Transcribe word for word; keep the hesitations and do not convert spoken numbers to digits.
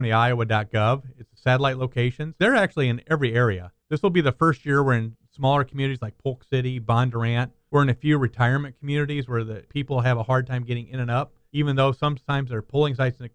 iowa dot gov. It's the satellite locations. They're actually in every area. This will be the first year we're in smaller communities like Polk City, Bondurant. We're in a few retirement communities where the people have a hard time getting in and up, even though sometimes there are polling sites in the